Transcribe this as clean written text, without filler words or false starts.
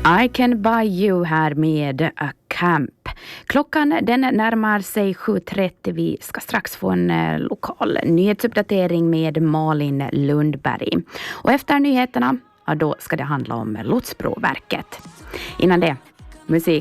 I Can Buy You här med A Camp. Klockan den närmar sig 7.30. Vi ska strax få en lokal nyhetsuppdatering med Malin Lundberg. Och efter nyheterna, ja, då ska det handla om Lotsbroverket. Innan det, musik.